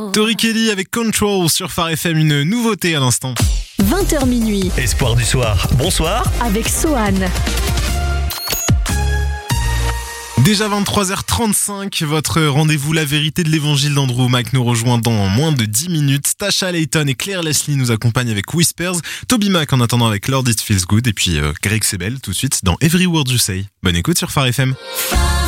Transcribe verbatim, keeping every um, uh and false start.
Tori Kelly avec Control sur Phare F M, une nouveauté à l'instant. vingt heures minuit. Espoir du soir, bonsoir. Avec Sohan. Déjà vingt-trois heures trente-cinq, votre rendez-vous La Vérité de l'Évangile d'Andrew Mack nous rejoint dans moins de dix minutes. Tasha Layton et Claire Leslie nous accompagnent avec Whispers. Toby Mac en attendant avec Lord It Feels Good. Et puis euh, Greg Sebel tout de suite dans Every Word You Say. Bonne écoute sur Phare F M.